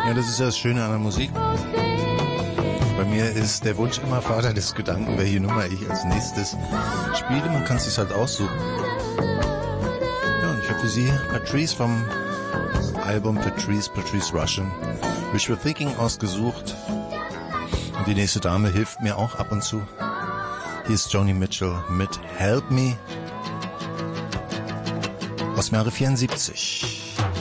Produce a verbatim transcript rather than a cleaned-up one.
Ja, das ist ja das Schöne an der Musik. Bei mir ist der Wunsch immer Vater des Gedanken, welche Nummer ich als nächstes spiele. Man kann es sich halt aussuchen. Ja, und ich habe für Sie Patrice vom Album Patrice, Patrice Russian, Which We're Thinking ausgesucht. Und die nächste Dame hilft mir auch ab und zu. Hier ist Joni Mitchell mit Help Me aus dem Jahre vierundsiebzig.